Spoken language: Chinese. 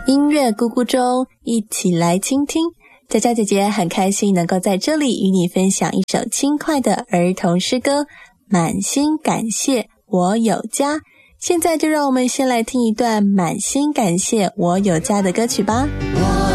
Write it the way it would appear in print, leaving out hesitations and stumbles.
音乐咕咕钟，一起来倾听。佳佳姐姐很开心能够在这里与你分享一首轻快的儿童诗歌，满心感谢我有家。现在就让我们先来听一段满心感谢我有家的歌曲吧。